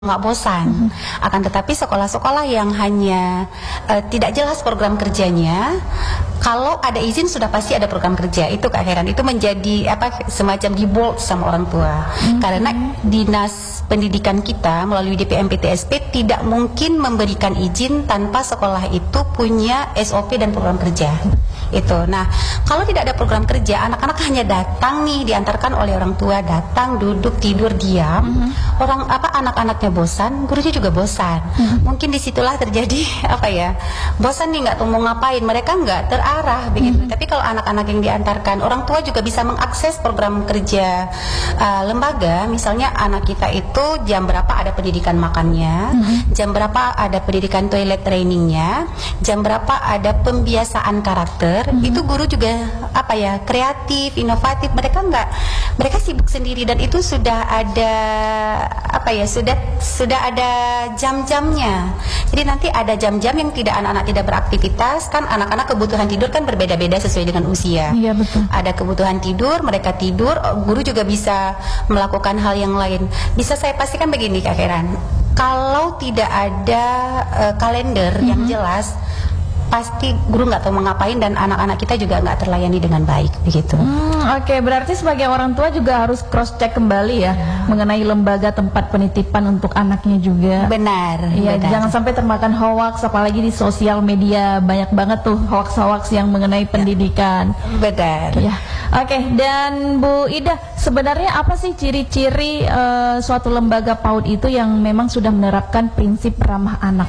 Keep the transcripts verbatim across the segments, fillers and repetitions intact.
nggak bosan. Mm-hmm. Akan tetapi sekolah-sekolah yang hanya uh, tidak jelas program kerjanya, kalau ada izin sudah pasti ada program kerja. Itu Kak Heran, itu menjadi apa semacam di bold sama orang tua. Mm-hmm. Karena dinas pendidikan kita melalui D P M P T S P tidak mungkin memberikan izin tanpa sekolah itu punya S O P dan program kerja. Itu. Nah, kalau tidak ada program kerja, anak-anak hanya datang nih, diantarkan oleh orang tua, datang, duduk, tidur, diam. Mm-hmm. Orang apa anak-anaknya bosan, gurunya juga bosan. Mm-hmm. Mungkin disitulah terjadi apa ya? Bosan nih, nggak tahu mau ngapain. Mereka nggak terarah begitu. Mm-hmm. Tapi kalau anak-anak yang diantarkan, orang tua juga bisa mengakses program kerja uh, lembaga. Misalnya anak kita itu jam berapa ada pendidikan makannya, mm-hmm. jam berapa ada pendidikan toilet trainingnya, jam berapa ada pembiasaan karakter. Mm-hmm. Itu guru juga apa ya, kreatif, inovatif. Mereka enggak, mereka sibuk sendiri dan itu sudah ada apa ya, sudah sudah ada jam-jamnya. Jadi nanti ada jam-jam yang tidak anak-anak tidak beraktivitas, kan anak-anak kebutuhan tidur kan berbeda-beda sesuai dengan usia. Iya, betul. Ada kebutuhan tidur, mereka tidur, guru juga bisa melakukan hal yang lain. Bisa saya pastikan begini Kak Heran, kalau tidak ada uh, kalender mm-hmm. yang jelas, pasti guru nggak tahu mau ngapain dan anak-anak kita juga nggak terlayani dengan baik begitu. Hmm, Oke, okay. Berarti sebagai orang tua juga harus cross check kembali ya, ya mengenai lembaga tempat penitipan untuk anaknya juga. Benar. Iya, benar. Jangan sampai termakan hoax, apalagi di sosial media banyak banget tuh hoax-hoax yang mengenai pendidikan. Benar. Ya. Oke, okay. Dan Bu Ida, sebenarnya apa sih ciri-ciri uh, suatu lembaga PAUD itu yang memang sudah menerapkan prinsip ramah anak?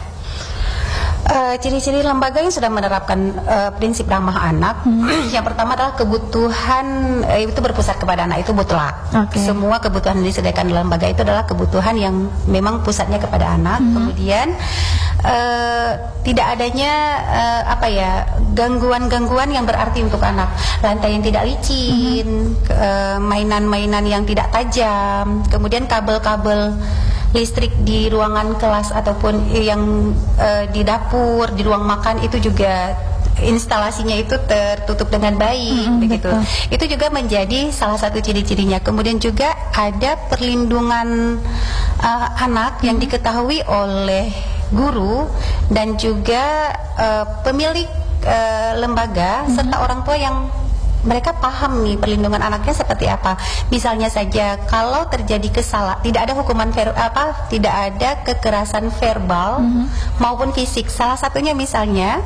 Uh, ciri-ciri lembaga yang sudah menerapkan uh, prinsip ramah anak, hmm. yang pertama adalah kebutuhan uh, itu berpusat kepada anak, itu mutlak. Okay. Semua kebutuhan yang disediakan dalam lembaga itu adalah kebutuhan yang memang pusatnya kepada anak. Hmm. Kemudian uh, tidak adanya uh, apa ya, gangguan-gangguan yang berarti untuk anak. Lantai yang tidak licin, hmm. uh, mainan-mainan yang tidak tajam, kemudian kabel-kabel listrik di ruangan kelas ataupun yang uh, di dapur, di ruang makan itu juga instalasinya itu tertutup dengan baik, mm, begitu. Betul. Itu juga menjadi salah satu ciri-cirinya. Kemudian juga ada perlindungan uh, anak mm. yang diketahui oleh guru dan juga uh, pemilik uh, lembaga mm. serta orang tua yang mereka paham nih perlindungan anaknya seperti apa. Misalnya saja kalau terjadi kesalahan, tidak ada hukuman ver, apa, tidak ada kekerasan verbal mm-hmm. maupun fisik. Salah satunya misalnya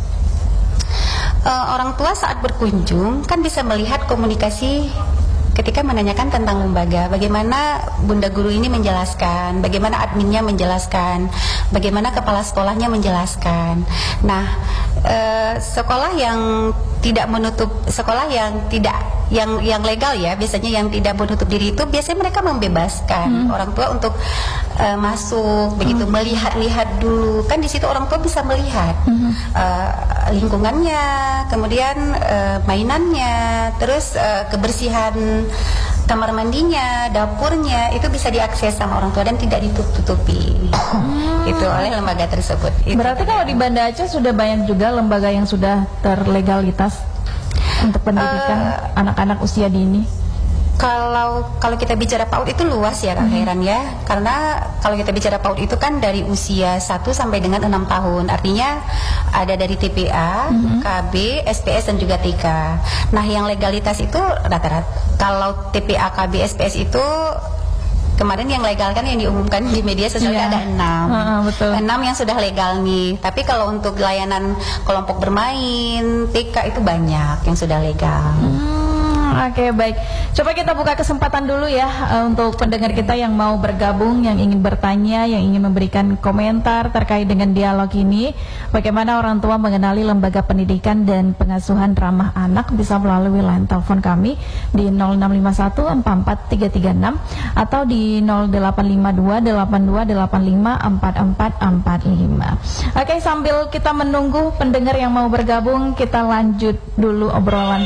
uh, orang tua saat berkunjung kan bisa melihat komunikasi ketika menanyakan tentang lembaga, bagaimana bunda guru ini menjelaskan, bagaimana adminnya menjelaskan, bagaimana kepala sekolahnya menjelaskan. Nah, uh, sekolah yang tidak menutup, sekolah yang tidak yang yang legal ya, biasanya yang tidak menutup diri itu biasanya mereka membebaskan hmm. orang tua untuk uh, masuk begitu, hmm. melihat-lihat dulu, kan di situ orang tua bisa melihat hmm. uh, lingkungannya, kemudian uh, mainannya, terus uh, kebersihan kamar mandinya, dapurnya, itu bisa diakses sama orang tua dan tidak ditutupi hmm. itu oleh lembaga tersebut. Itu berarti kalau di Banda Aceh sudah banyak juga lembaga yang sudah terlegalitas untuk pendidikan uh, anak-anak usia dini. Kalau kalau kita bicara PAUD itu luas ya Kak mm-hmm. Heran ya, karena kalau kita bicara PAUD itu kan dari usia satu sampai dengan enam tahun, artinya ada dari T P A, mm-hmm. K B, S P S dan juga T K. Nah yang legalitas itu rata-rata kalau T P A, K B, S P S itu kemarin yang legal kan yang diumumkan di media sosial yeah. ada enam, uh, betul. enam yang sudah legal nih. Tapi kalau untuk layanan kelompok bermain, T K itu banyak yang sudah legal. Hmm. Oke, okay, baik. Coba kita buka kesempatan dulu ya uh, untuk pendengar kita yang mau bergabung, yang ingin bertanya, yang ingin memberikan komentar terkait dengan dialog ini. Bagaimana orang tua mengenali lembaga pendidikan dan pengasuhan ramah anak, bisa melalui line telepon kami di nol enam lima satu empat empat tiga tiga enam atau di nol delapan lima dua delapan dua delapan lima empat empat empat lima. Oke, okay, sambil kita menunggu pendengar yang mau bergabung, kita lanjut dulu obrolan.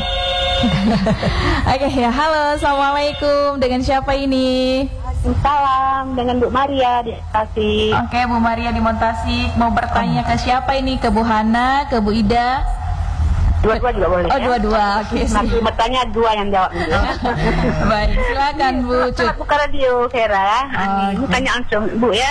Oke okay, ya, halo, assalamualaikum. Dengan siapa ini? Salam, dengan Bu Maria di Tasik. Oke, okay, Bu Maria di Tasik. Mau bertanya ke siapa ini? Ke Bu Hana, ke Bu Ida? Dua-dua juga boleh. Oh, ya? dua-dua. Oke. Nanti bertanya dua yang jawab. Baik, silakan Bu Cut. Buka radio, Vera. Oh, Ini oke. tanya langsung, Bu ya.